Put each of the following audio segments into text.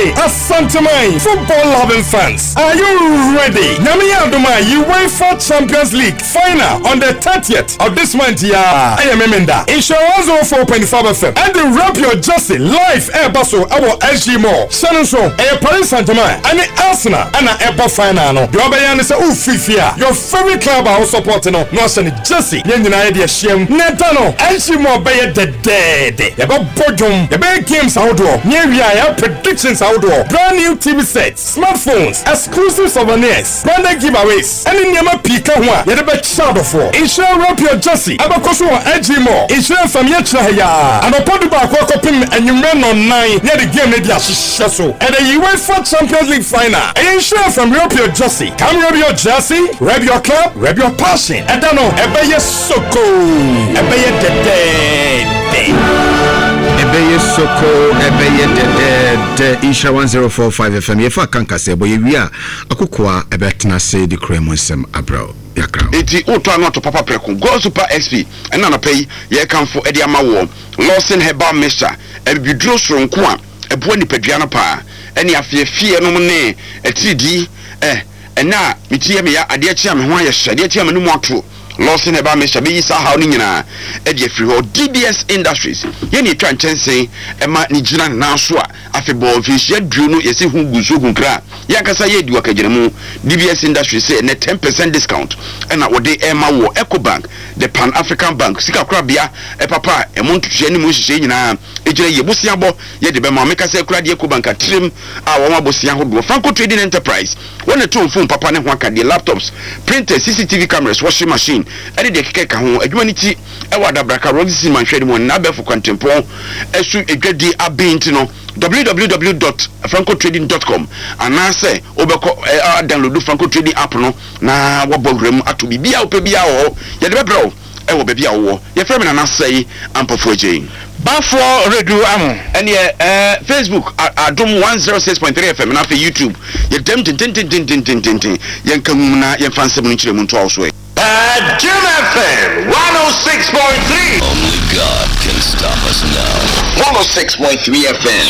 Hey, Asantemai, football-loving fans, are you ready? Namia Adoma UEFA Champions League final on the 30th of this month. I am Emenda. Insurance 4.5 FM and the Wrap Your Jersey live air basso our SG Mall. Sanonso, Paris Saint-Germain, and Arsenal, and Apple final. The Obayan is a Ufifia. Your favorite club are supporting no Northern Jersey. Yendina idea Shem Netano, SG Mall by the dead. You got Bodum, the big games outdoor. Near we are predictions outdoor. Brand new TV sets, smartphones, exclusive souvenirs, branded giveaways, and in Yama Pika one. You're the best shadow for. Insure Wrap Your Jersey. Abakoso SG Mall. Insure from Yachaya. And upon the back, and you ran on 9 near the game media so and the UEFA Champions League final. Insure from Wrap Your Jersey. Come wrap your jersey, wrap your club, wrap your passion. And don't know, Ebeye Soko, Ebeye Dede. Ebeye Soko, Ebeye Dede. Insha 1045 FM. Yefa kanka se boye wia akukwa ebetna se di kremonsem abro. Eti oto not to papa preko go super XP and na pay ye kan for edi ama wo Lawson Herbal Mixture e bidro soronko a ebo ni padua no pa ene afiefie no ne etidi na mitie me ya ade achi am ho aye hye ade achi am no mu ato Lawson Herbal Mixture be yisa hawo ni nyina e de free ho DBS Industries ye ni twa nchense e ma ni gina na so a afebo fish ye duru no yesi hu guzo gunkra ya kasa ye di wakagire mu DBS Industries say na 10% discount and na wode ema wo EcoBank the Pan African Bank sika kra bia e papa e montutua ni mu hye nyina e gire ye bosia bo ye de be ma meka say kra de EcoBank atrim a wo ma bosia hodo Franco Trading Enterprise wona to phone papa ne ho aka de laptops printers CCTV cameras washing machine e de keke ka ho adwuma ni ti e wada braka roxy man hwede mo na be for kwantempon esu edwadi abenti no www.francotrading.com anase obeko download Franco Trading app no na wabogrem ato bibia opebia wo ye de bebro e wo bebia wo ye frame na nasei ampofo agyin Bafo Radio Amo and Facebook Adom 106.3 FM na YouTube ye dem tin ye nkamu na ye fansem no kire mu nto also Jim FM 106.3 Only God can stop us now 106.3 FM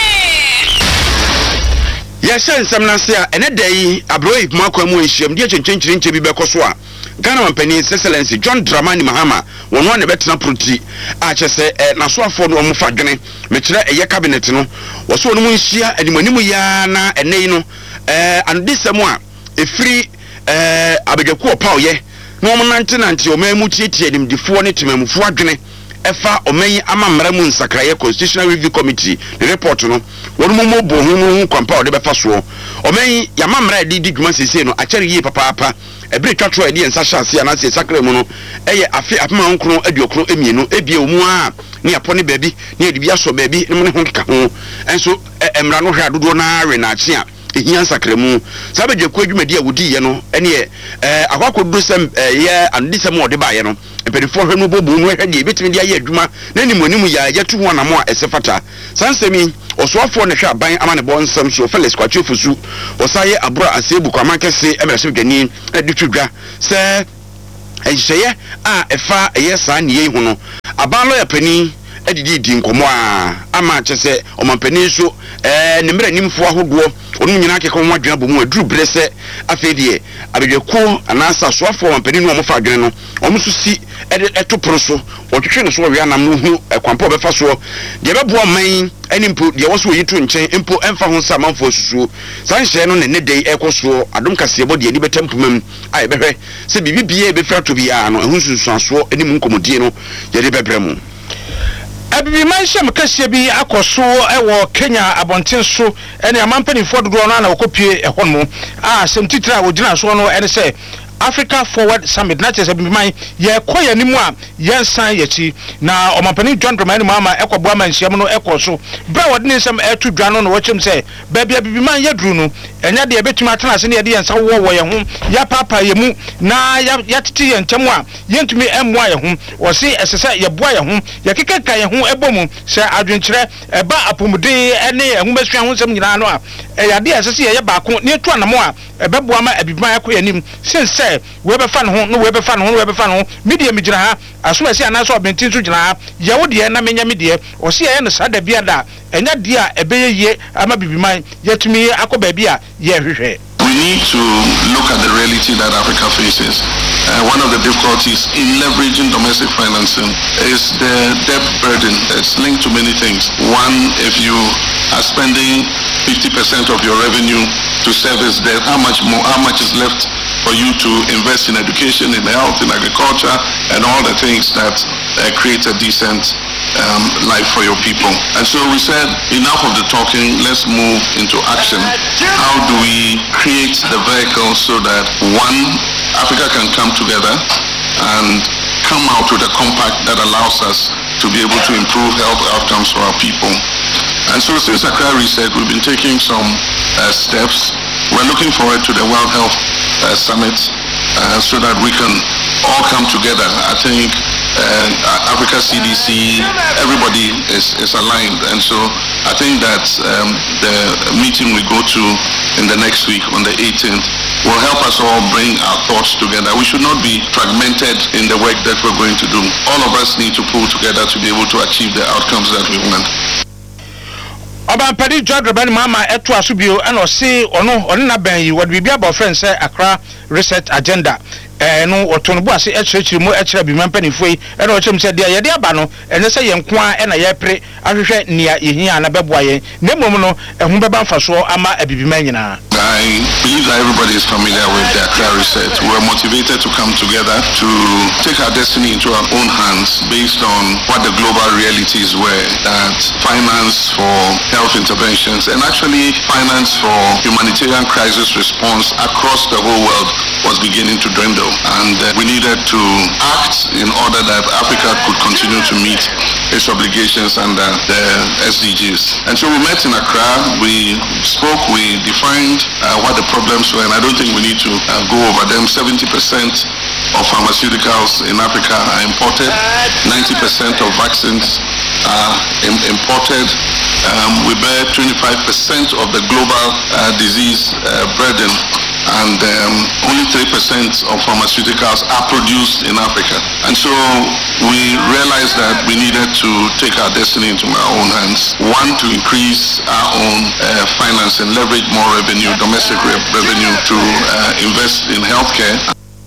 Yes nsem na se a ene dai abroyi makwamu ehiem de chenchenchire bi bekoso a Ghana Company Excellency John Dramani Mahama wonu ne betena proti a chese na so afo no omufa dwene me kire eye cabinet no wo so no mu nhia animanimu ya na enei no andisem a efiri abedwaku opaoye no omonante omemu tietie nimdifo ne temamufo adwene efa omenyi amamra mu nsakraye Constitutional Review Committee the report no wonu mo bo hu kwampa ode befa so omenyi yamamra di dwuma sese no akere yi papa ebre twatro ade ensa hyase na se sakra mu no eye afi apema nkro aduokro emienu ebie omu a ne apone baabi ne ade bia so baabi ne ho keka ho enso emra no hwe adodo na awe na ache a ehia sakra mu sabedwaku adwumadi a wodi ye no ene akwakodo sem ye andisem ode ba ye no epedifo hwe no bobu no hwe de betimi de aye adwuma na nimonimu ya yetu ho anamo a esefata sansemi osoafo ne hwe aban amane bo nsem so Felix Kwachefusu osaye abura asebu kwa mankese emerese dwani aditwudwa se ehye a efa eyesa ne ye hu no aban lo ya pani edidi di nkomo a ama chese omampani so ne mra nimfo ahodo onu nyina akeka ho adwena bomu aduru brese afedie abedweko anasa soafo omampani no omofa adwene no omususi eto proso otwetwe no so wia nam no hu kwampa obefa so de bebo man animpo de wo so yitu nchen empo emfa ho sa manfo susu sanhye no ne dei ekoso adom kase bo de ani betampumam ai behwe se bibibie be fra to bia no ehun susuaso anim nkomodie no ye de bebremu Abibi manhye mkase bi akoso ewo Kenya abonten so ene amampanifo dodo no na okopie ehonmo semtitira wogina so no ene se Africa Forward Summit na chese biman ye koya nimu a yensan yachi na omampani John Dramani Mahama ekoboa manhyiam no ekoso bra wode ne nsem etu dwa no wochem se baabi abibiman yeduru no enya de ebetuma atana ase ne ye de yensa wo ye ho ya papa ye mu na ya titi ye ntemu a yentumi emmoa ye ho wo se esese ye boa ye ho ye kekeka ye ho ebomu se adwenkyere eba apomuden ene ehumesua ho nsem nyina no a ya de esese ye baako ne etu anamo a ebeboa ma abibiman akoya nim sense say we be fan ho no we be fan ho no we be fan ho media me gina ha aso ese ana so obenti so gina ha ye wo de na menya me de o se ye no sada bia da enya de a ebeye ama bibiman yetumi akoba bia ye hwehwe. We need to look at the reality that Africa faces. One of the difficulties in leveraging domestic financing is the debt burden. It's linked to many things. One, if you are spending 50% of your revenue to service debt, how much is left for you to invest in education, in health, in agriculture, and all the things that create a decent life for your people? And so we said, enough of the talking, let's move into action. How do we create the vehicle so that one, Africa can come together and come out with a compact that allows us to be able to improve health outcomes for our people? And so since Accra Reset, we've been taking some steps. We're looking forward to the World Health Summit so that we can all come together. I think Africa CDC, everybody is aligned, and so I think that the meeting we go to in the next week on the 18th will help us all bring our thoughts together. We should not be fragmented in the work that we're going to do. All of us need to pull together to be able to achieve the outcomes that we want. Padi John Dramani Mahama eto asubio and o say ono na ben yi wod bibia bo friend say Accra Reset Agenda no otonbo ase echirechiri mu echira bi mampanifo yi e no chem say dia ye dia ba no ene say yenko a na ye pre ahwehwe nia yehia na beboa ye nemom no ehun beba mfaso ama abibima nyina. I believe that everybody is familiar with the Accra Reset. We're motivated to come together to take our destiny into our own hands based on what the global realities were, that finance for health interventions and actually finance for humanitarian crisis response across the whole world was beginning to dwindle. And we needed to act in order that Africa could continue to meet its obligations under the SDGs. And so we met in Accra, we spoke, we defined what the problems were, and I don't think we need to go over them. 70% of pharmaceuticals in Africa are imported, 90% of vaccines are imported. We bear 25% of the global disease burden, and only 3% of pharmaceuticals are produced in Africa. And so we realized that we needed to take our destiny into our own hands. One, to increase our own finance and leverage more revenue, domestic revenue, to invest in healthcare.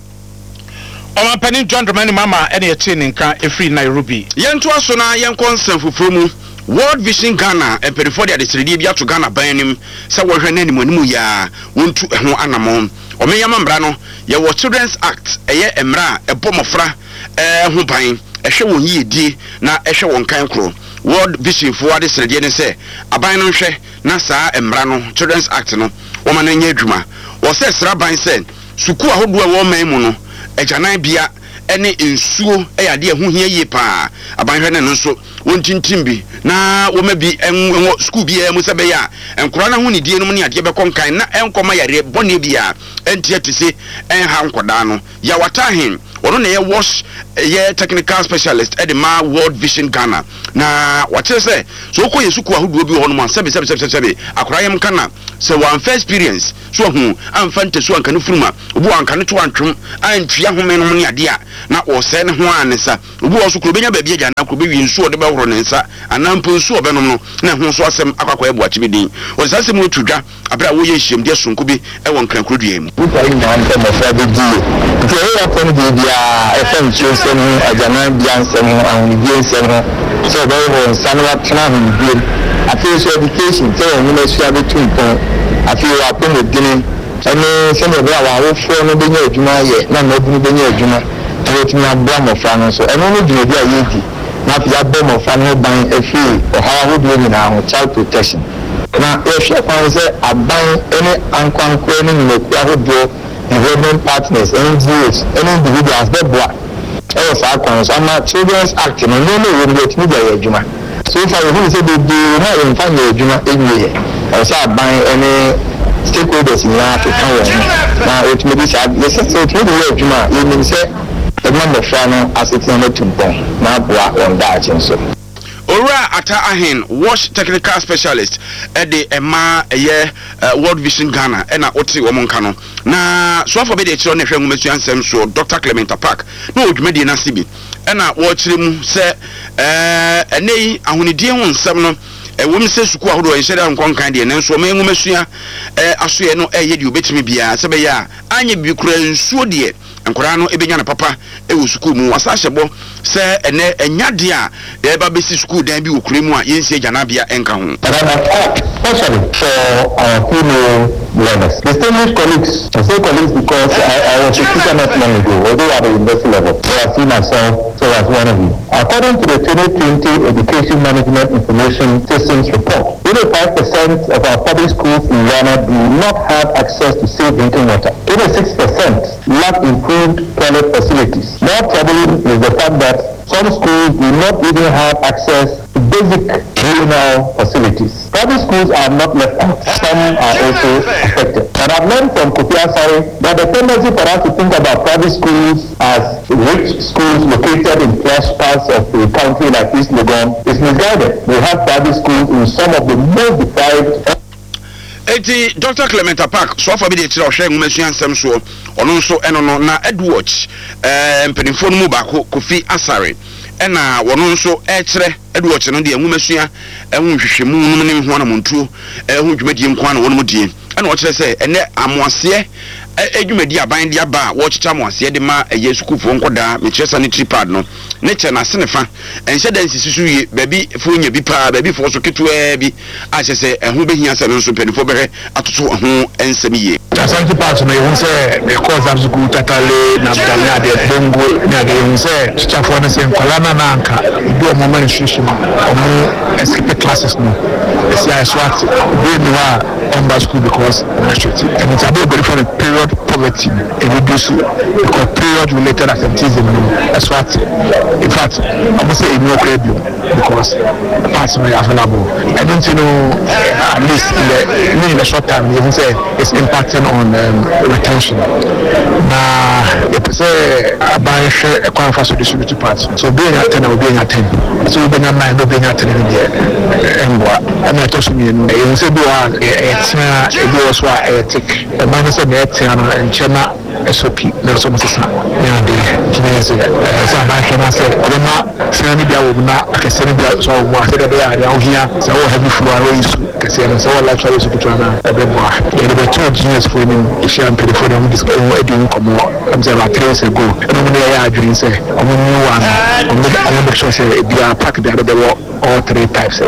Omampani John Dramani Mahama ene yetini nka efri Nairobi. Yentu asona yenkon sanfufromu World Vision Ghana and Perifodia de Sredibia to Ghana Bayanim, sa wo hwene ni monimu ya wontu ho anamon. Omeyama mbrano ye wo Children's Act eye emra ebomofra ho ban ehwe won yidi na ehwe won kan kro. World Vision for de Sredie ne se aban no hwe na saa emra no Children's Act no wo ma na nya adwuma. Wo se sra ban se suku ahodo wo man mu no ejanan bia ene ensuo eyade ho hia yie pa aban hwe ne no so wontintim bi na wo ma bi enwo school bi e mu se be ya enkora na ho ne die no ne ade be konkan na enkoma yare bone bia entie tise enha nkoda no ya watahin ono na ye wash ye technical specialist at the World Vision Ghana na wate se so ko yesuku ahodo bi ho no sebe akora yem kana se one first experience so hu amfante so anka ne furuma obu anka ne to antwom antwia ho men no ne ade a na o se ne ho anesa obu o so kro benya ba bia gya na kro be wi nsuo de be horo ne nsa anampo nsuo be no no na ho so asem akwakwa ebu achi bidin o se asem otudwa abra wo ye hiem de sonko bi e won kran krodua mu utari na ante mo fa be di ke e yapon di bia e fa nchosem ajana bia nsem an bia nsem so be ho sanwa tena ho bi afi so education te won na sua be tumpo afi wa pomo dini ene se me bia wa wo fo no be nya adwuma ye na na bu be nya adwuma e tumi abra mo fa no so eno no dino bia ye di na pia be mo fa no ban afi o ha wo do ni na child protection na e hwe kwan se aban ene ankwankwo ni meku ahodo development partners NGOs any individuals that boy e fa kwan so ama Children's Act no we get me dey adwuma so far we say dey na in fan dey adwuma anyway e say aban any stakeholders in Africa na it may be said yes so it dey adwuma you mean say the number fan as it no tumpon na boa on that so Ora Ata Ahen wash technical specialist at the Emma World Vision Ghana and Oti Womonkano. Na so for be the children Hwemu so Dr. Clement Park. No Media Nasibi. And I watch him say ene ahunidie ho nsem no women say suku ahodo en sheda nkon kan de nenso me ngumesua asoye no eye de obetimi bia se be ya anye bi kura nsuo de nkora no ebenya na papa wo suku mu wasa hyebo se ene enyade a e ba besi suku dan bi okura mu a yensie jana bia enka ho especially for our female learners. Distinguished colleagues, I say colleagues because I was a teacher not long ago, although at the university level, so I see myself so as one of you. According to the 2020 Education Management Information Systems report, 85% of our public schools in Ghana do not have access to safe drinking water. 86% lack improved toilet facilities. More troubling is the fact that some schools do not even have access to basic urinal facilities. Private schools are not left out. Some are also affected. And I've learned from Kofi Asare that the tendency for us to think about private schools as rich schools located in flash parts of the country like East Legon is misguided. We have private schools in some of the most deprived. Dr. Clement Park, so for me, it's our sharing machine, some so, on so and on na Edward, Penifon Mubako, Kofi Asare, and now one also Edward and the Mumashia, and Shimu, one among two, who made him one mudi. And what I say, and I'm one see. Media bind dia ba watch time was ye de ma yesu kufu nkoda me chesa sanitary pad no nature na senefa ense dan sisisu ye baby fu nya bi pa baby fo so ketu bi a chese ehun behia se no so penifo behe atoto ho ensem ye sanitary pad no ye say the cause of school tatale na bdanya de bongo na de say chafo na se nkola na anka do mo man shushi omo escape classes no esi I swat we no on school because and it's about very for a period poverty and reduce because period related absenteeism that's what in fact I must say no credit because the parts are available I don't know at least in the short term you can say it's impacting on retention now if say a bunch a conference distributed parts so being at 10 or being at 10 so being at 9 being at 10 and what I'm not talking you say do it's was why I take a minus of and China SOP, Nelson Massa, I can say, I'm not saying I can send it so what they are down here, so heavy floor can say, and so like I was to China, a bit more. There were 2 years for him, champagne for them, this doing come on, 3 years ago, and when they are doing say, I'm a new one, I'm going to make sure they are packed there, there were all 3 types.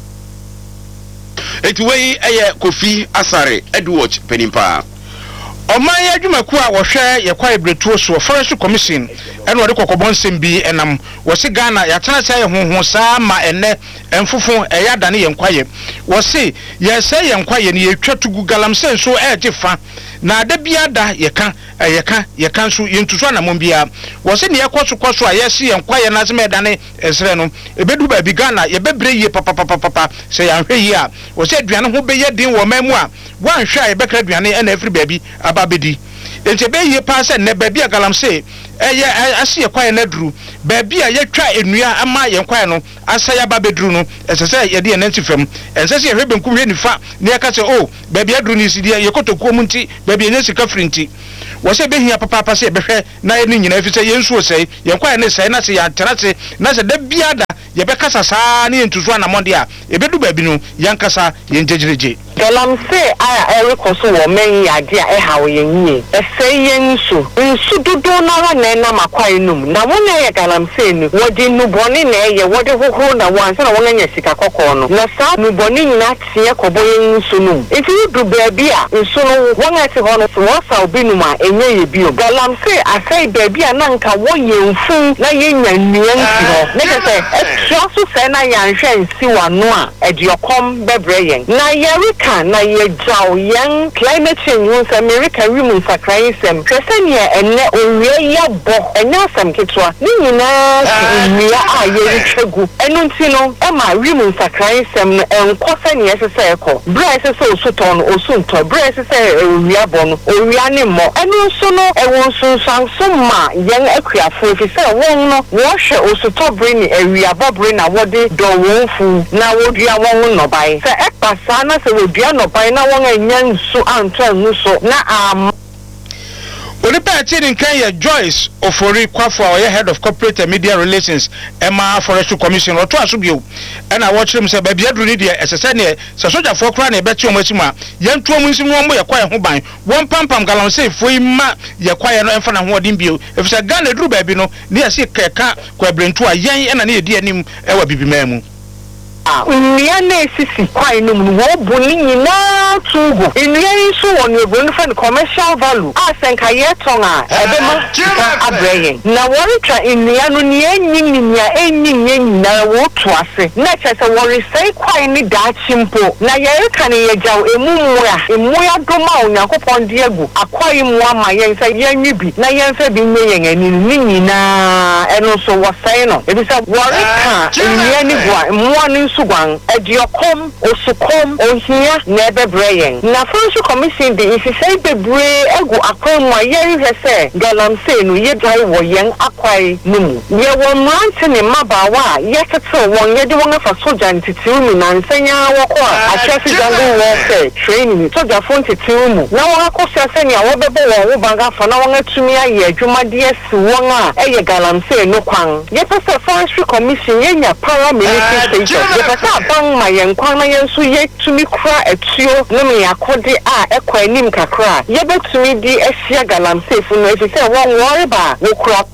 Way Kofi Asare Edward Penimpa. Omaya Jumaku a wɔhwɛ yɛ kwae bretuo so Forest Commission ɛna wɔde kokobonsem bi ɛnam wɔse Ghana yɛatena sɛ yɛ honhom saa ma ɛnɛ ɛmfofo ɛyɛ adane yɛn kwae wɔse yɛsɛ yɛn kwae ne yɛtwa tugu galamsɛ so ɛgye fa na da bia da yɛka nso yɛntuso anamon bia wɔse ne yɛkɔso a yɛsi yɛn kwae na asɛm ɛdane ɛsrɛ no ɛbɛdu ba bi Ghana yɛbɛbrɛ yie papa sɛ yɛanhwɛ yie a wɔse aduane ho bɛyɛ den wɔ mamu a wanhwɛ a yɛbɛkra aduane ɛna afiri baabi ababedi enti be ye pa se ne baabi agalamse eye ase kwae na duru baabi a yetwa enua ama ye kwae no asa ya babeduru no esese ye de nanti fam ensese ye hwebe nkum hwe nifa ne yaka se oh baabi aduru ni sidie ye kotokuo mu nti baabi enya sika firi nti wo se behia papa se behwe na ye nyina afi se ye nsuo sei ye kwae ne sei na se ya terase na se da biada ye bekasa saa ne ntuso anamonde a ebedu baabi no yankasa ye njejereje galamse a rekoso wo men yade a hawo yenye eseyensu nsu dodo na na makwae num na wona ye galamse ni wodi nuboni na ye wodi hohoro na wansa na wona nya sika kokko no na sa nuboni nyina tie koboye nsu num ifi du baabi a nsu no wona se ho no so wosa obinum a enye ye bio galamse asai baabi a na nka wo yemfu na ye nya nnua nsi ho ne kese etwa so se na ya nhwe nsi wano a ediokom bebre yen na ye reka ka na ye jaw yang climate change won say America rimu sakran sem kwese ne enne owie ya bo enya sam ketwa ni nyina nnua a ye retwegu enu ntino e ma rimu sakran sem no enkosa ne yesese eko bra yesese osuton osunto bra yesese owie abo no owie ani mo enu so no e won sunsan so ma yen akuafo fi say won no wo hwe osuto bre ni awie abo bre na wode do won fu na wodua won no bai say ekpasa na say wodua no bai na won anya nsu anto nso na Onipa Atini Kenya Joyce Ofori Kwafo our head of corporate and media relations Emma Forestry Commission or to asubio and I watch him say baby adru ni SSN se soja for kra na beti omachima yantu omunsi no mo yakwa ho ban won pampam galon say foi ma yakwa no emfa na ho odin bio efisa Ghana dru baby no ne yase keka kwa brentu a yan na ne edi anim ewa bibima mu Unia ne sisi kwa inum wo boni nyina tugo inuya isu won ebonu fa commercial value asenka yetonga ebema ka abreye na woritra inuya no ne enyinya nyina wo to ase na chese worisai kwa ni da chimpo na ye ka ne ye jaw emuya doma onyankopon de agu akwai mu ama ye nsa ye nyibi na ye nsa bi nye yen ni nyina eno so wasai no ebisa worika inuya ni gwa mu Sugwan, Ediokom, Osukom, Ohia, Nebe Brayen. Na Forestry Commission, the Isisai Bebre, Ego Akon, Yeri Hesse, Galamse, no Yedai, Woyen, Akwai, Numu. Ye were mountain in Mabawa, Yakato, one Yedwanga for Sojan to Timu, and Senya Wakwa, a Chelsea Jungle Warfare, training, Soja Phone to Timu. Now, Akosa Senya, Wababo, Wabanga, for now, Tumia, Yejuma DS, Wanga, Eye Galamse, no Kwang. Yepasa Forestry Commission, Yenya, paramilitary station. Pasa bang ma yenkwa na yenso ye tumi kra etuo no me yakode a ekwa anim kakra ye betumi di ehia galamsey fu no efise won worry ba wo kra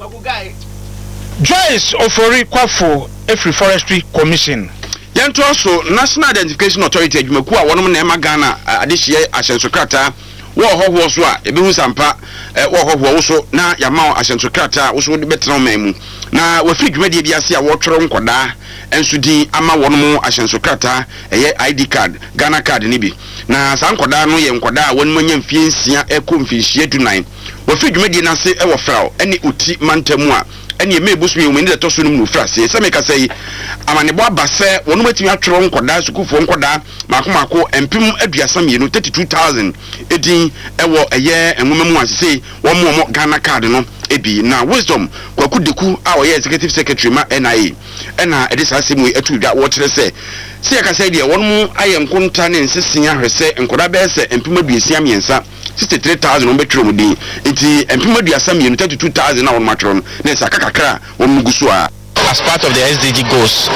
Joyce Ofori Kwafo Free Forestry Commission yanto so National Identification Authority adwumaku a wonom na ema Ghana adehye ahyensokrata wo hoho so a ebehu sampa wo hoho wo so na yama ahyensokrata wo so de betena mamu na wo free dwumade bi ase a wo tworo nkoda enso di ama wonom ahyensokrata eye ID card Ghana card ni bi na san nkoda no ye nkoda a wonom anya mfie nsia ekomfihie dunan wo free dwumade na se e wo frao ene oti mantamu a ene eme busu ye meni de to so no mu frase se me ka sei amanebo abase wonom atimi atworo nkoda sukufo nkoda mako empim aduasa mienu 32000 edin ewo eye enwomemu asese wo mo Ghana card no ebi na Wisdom kwakudeku a oye executive secretary ma NIA ena edisa semu etudwa wo kire se ya say de wonom ayenkonta ne nsesinya hwese enkoda be se empim aduasia miensa 63000 on betro mu din enti empim aduasa mienu 32000 na won matro no na saka kakra won gusu a as part of the SDG goals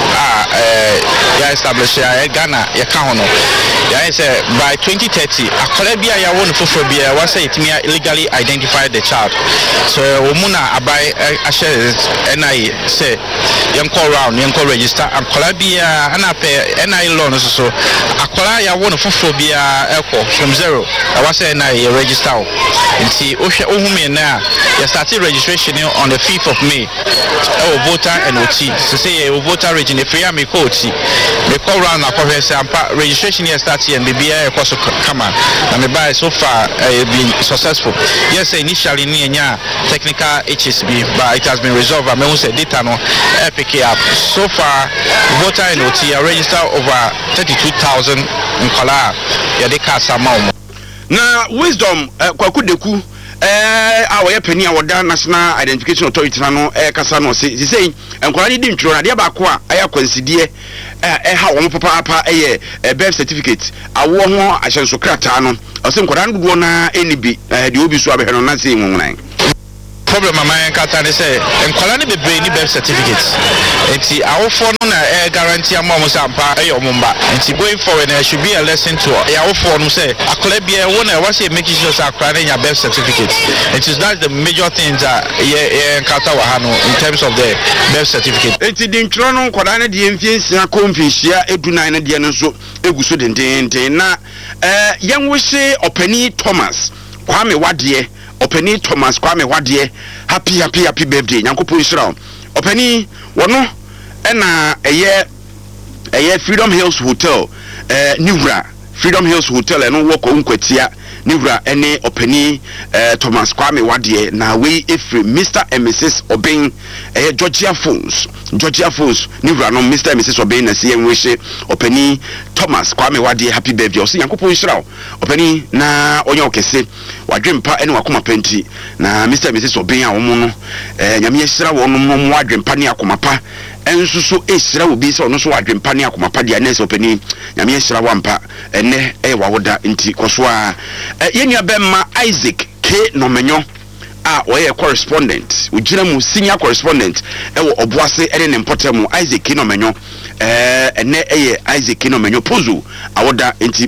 established Ghana Yakahono. Say by 2030, Akolebia ya won for Bia was it me illegally identified the child. So Omuna abai ashes NI say young call round, young call register and Kolabia and NI loan so Akola ya won for Bia Echo from zero. I was NI register. And see Osha Ohumena you started registration on the 5th of May. Our voter and so say voter region if we are me coach me call round registration here starts here and BBI also come on and me buy so far been successful. Yes, initially near technical HSB but it has been resolved. I mean say data no pick up. So far voter and OT are registered over 32,000 in Kola. Yeah, they cast amount. Na Wisdom kwakudeku our penny our National Identification Authority no kasa no say enkwara ni di ntro na de ba ko a aya consider ha wo papa birth certificate awo ho ahyensokrata no o se enkwara no na enibi de obi so abehwe no na say nwunan problem my encounter say enkwala ni bebre ni birth certificates enti awofo no na guarantee amom sampa omumba enti going forward there should be a lesson to awofo no say akola bia won na was making sure say akola na birth certificates it is not the major things that encounter wa hano in terms of the birth certificate enti di ntro no nkoda na de mfiesia konfihia edunan na de no so eguso dendenden na yenwose opani Thomas Kwame Wade Openi Thomas Kwame Wade happy birthday nyankopon Israel Openi wono na eye Freedom Hills Hotel Niwra Freedom Hills Hotel and work on Kwetia Nivra any openi Thomas Kwame Wadie na we ifri Mr. and Mrs. Obeng Georgia Phones Nivra no Mr. and Mrs. Obeng na see wish openi Thomas Kwame Wadie happy birthday osi yankopon shira openi na onye okese wadwempa ene wakoma penti na Mr. and Mrs. Obeng a omo no nyame shira wo no mo wadwempa ne akoma pa ensusu esira obi se ono so wadwempa ne akoma pa dia na se openi nyame shira wampa ene wawoda nti kosoa yenya bemma Isaac K Nomenyo oye correspondent ujira mu senior correspondent ewo oboase ene ne mpotemu Isaac K Nomenyo ene eye Isaac K Nomenyo pozu awoda nti